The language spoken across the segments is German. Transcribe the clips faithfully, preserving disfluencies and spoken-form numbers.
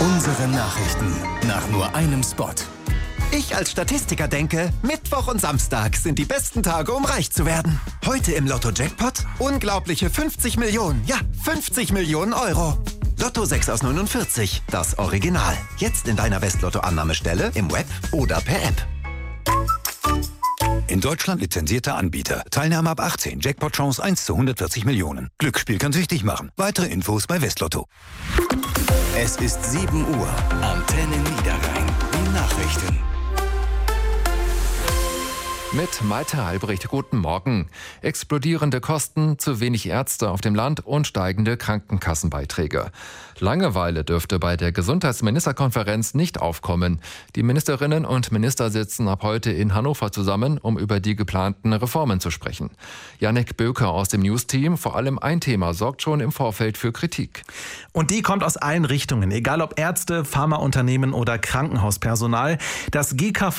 Unsere Nachrichten nach nur einem Spot. Ich als Statistiker denke, Mittwoch und Samstag sind die besten Tage, um reich zu werden. Heute im Lotto-Jackpot unglaubliche fünfzig Millionen, ja, fünfzig Millionen Euro. Lotto sechs aus neunundvierzig, das Original. Jetzt in deiner West-Lotto-Annahmestelle, im Web oder per App. In Deutschland lizenzierter Anbieter. Teilnahme ab achtzehn. Jackpot-Chance eins zu hundertvierzig Millionen. Glücksspiel kann süchtig machen. Weitere Infos bei Westlotto. Es ist sieben Uhr. Antenne Niederrhein. Die Nachrichten. Mit Malte Albrecht, guten Morgen. Explodierende Kosten, zu wenig Ärzte auf dem Land und steigende Krankenkassenbeiträge. Langeweile dürfte bei der Gesundheitsministerkonferenz nicht aufkommen. Die Ministerinnen und Minister sitzen ab heute in Hannover zusammen, um über die geplanten Reformen zu sprechen. Jannik Böker aus dem News-Team, vor allem ein Thema sorgt schon im Vorfeld für Kritik. Und die kommt aus allen Richtungen, egal ob Ärzte, Pharmaunternehmen oder Krankenhauspersonal. Das G K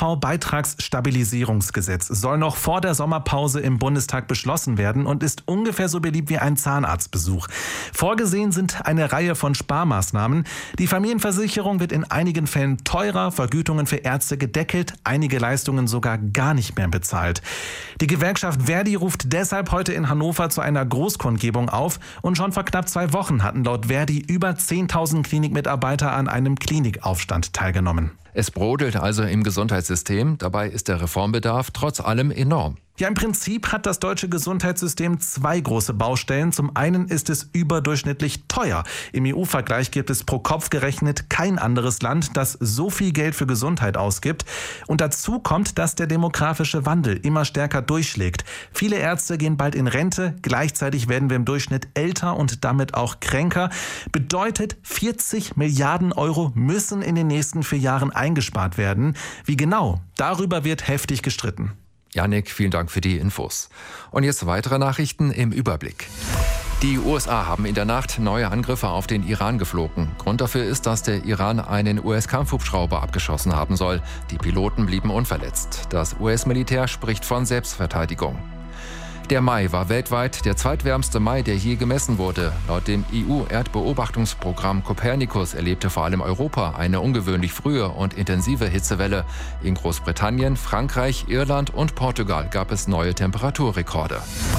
V-Beitragsstabilisierungsgesetz soll noch vor der Sommerpause im Bundestag beschlossen werden und ist ungefähr so beliebt wie ein Zahnarztbesuch. Vorgesehen sind eine Reihe von Sparmaßnahmen. Die Familienversicherung wird in einigen Fällen teurer, Vergütungen für Ärzte gedeckelt, einige Leistungen sogar gar nicht mehr bezahlt. Die Gewerkschaft Verdi ruft deshalb heute in Hannover zu einer Großkundgebung auf und schon vor knapp zwei Wochen hatten laut Verdi über zehntausend Klinikmitarbeiter an einem Klinikaufstand teilgenommen. Es brodelt also im Gesundheitssystem, dabei ist der Reformbedarf trotz allem enorm. Ja, im Prinzip hat das deutsche Gesundheitssystem zwei große Baustellen. Zum einen ist es überdurchschnittlich teuer. Im E U-Vergleich gibt es pro Kopf gerechnet kein anderes Land, das so viel Geld für Gesundheit ausgibt. Und dazu kommt, dass der demografische Wandel immer stärker durchschlägt. Viele Ärzte gehen bald in Rente, gleichzeitig werden wir im Durchschnitt älter und damit auch kränker. Bedeutet, vierzig Milliarden Euro müssen in den nächsten vier Jahren eingespart werden. Wie genau? Darüber wird heftig gestritten. Jannik, vielen Dank für die Infos. Und jetzt weitere Nachrichten im Überblick. Die U S A haben in der Nacht neue Angriffe auf den Iran geflogen. Grund dafür ist, dass der Iran einen U S-Kampfhubschrauber abgeschossen haben soll. Die Piloten blieben unverletzt. Das U S-Militär spricht von Selbstverteidigung. Der Mai war weltweit der zweitwärmste Mai, der je gemessen wurde. Laut dem E U-Erdbeobachtungsprogramm Copernicus erlebte vor allem Europa eine ungewöhnlich frühe und intensive Hitzewelle. In Großbritannien, Frankreich, Irland und Portugal gab es neue Temperaturrekorde.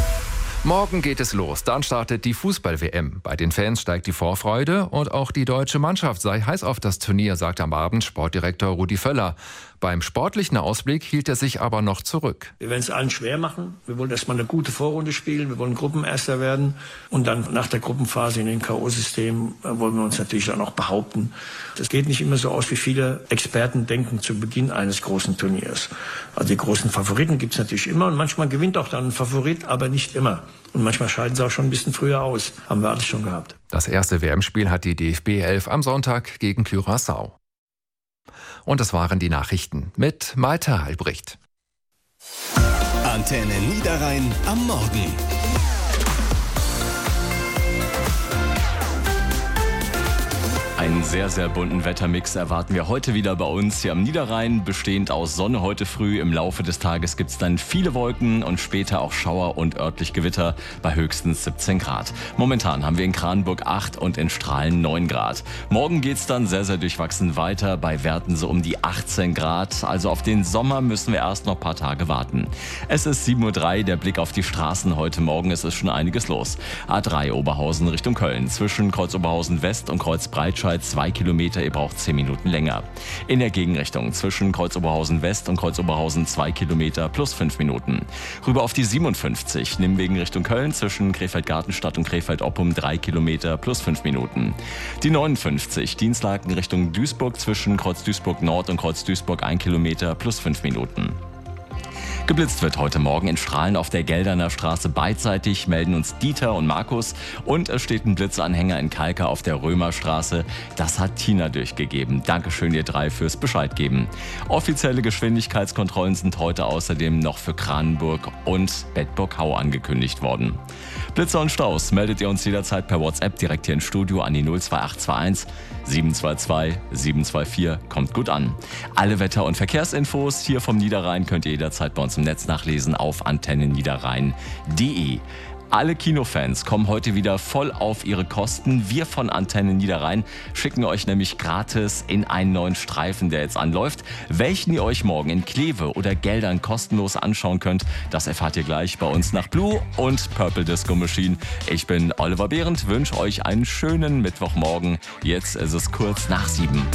Morgen geht es los, dann startet die Fußball-W M. Bei den Fans steigt die Vorfreude und auch die deutsche Mannschaft sei heiß auf das Turnier, sagt am Abend Sportdirektor Rudi Völler. Beim sportlichen Ausblick hielt er sich aber noch zurück. Wir werden es allen schwer machen. Wir wollen erstmal eine gute Vorrunde spielen. Wir wollen Gruppenerster werden. Und dann nach der Gruppenphase in dem K O-System wollen wir uns natürlich dann auch behaupten. Das geht nicht immer so aus, wie viele Experten denken zu Beginn eines großen Turniers. Also die großen Favoriten gibt es natürlich immer. Und manchmal gewinnt auch dann ein Favorit, aber nicht immer. Und manchmal scheiden sie auch schon ein bisschen früher aus. Haben wir alles schon gehabt. Das erste W M-Spiel hat die D F B elf am Sonntag gegen Curaçao. Und das waren die Nachrichten mit Malte Albrecht. Antenne Niederrhein am Morgen. Einen sehr, sehr bunten Wettermix erwarten wir heute wieder bei uns hier am Niederrhein, bestehend aus Sonne heute früh. Im Laufe des Tages gibt es dann viele Wolken und später auch Schauer und örtlich Gewitter bei höchstens siebzehn Grad. Momentan haben wir in Kranenburg acht und in Strahlen neun Grad. Morgen geht es dann sehr, sehr durchwachsen weiter, bei Werten so um die achtzehn Grad. Also auf den Sommer müssen wir erst noch ein paar Tage warten. Es ist sieben Uhr drei, der Blick auf die Straßen heute Morgen. Es ist schon einiges los. A drei Oberhausen Richtung Köln, zwischen Kreuz Oberhausen West und Kreuz Breitscheid zwei Kilometer, ihr braucht zehn Minuten länger. In der Gegenrichtung zwischen Kreuz Oberhausen West und Kreuz Oberhausen zwei Kilometer plus fünf Minuten. Rüber auf die siebenundfünfzig, Nimwegen Richtung Köln zwischen Krefeld-Gartenstadt und Krefeld-Oppum drei Kilometer plus fünf Minuten. Die neunundfünfzig, Dienstlaken Richtung Duisburg zwischen Kreuz Duisburg Nord und Kreuz Duisburg ein Kilometer plus fünf Minuten. Geblitzt wird heute Morgen in Strahlen auf der Gelderner Straße beidseitig, melden uns Dieter und Markus. Und es steht ein Blitzanhänger in Kalka auf der Römerstraße. Das hat Tina durchgegeben. Dankeschön, ihr drei, fürs Bescheid geben. Offizielle Geschwindigkeitskontrollen sind heute außerdem noch für Kranenburg und Bedburg-Hau angekündigt worden. Blitzer und Staus meldet ihr uns jederzeit per WhatsApp direkt hier ins Studio an die null zwei acht zwei eins sieben zwei zwei sieben zwei vier. Kommt gut an. Alle Wetter- und Verkehrsinfos hier vom Niederrhein könnt ihr jederzeit bei uns im Netz nachlesen auf antenne niederrhein punkt de. Alle Kinofans kommen heute wieder voll auf ihre Kosten. Wir von Antenne Niederrhein schicken euch nämlich gratis in einen neuen Streifen, der jetzt anläuft. Welchen ihr euch morgen in Kleve oder Geldern kostenlos anschauen könnt, das erfahrt ihr gleich bei uns nach Blue und Purple Disco Machine. Ich bin Oliver Behrendt, wünsche euch einen schönen Mittwochmorgen. Jetzt ist es kurz nach sieben.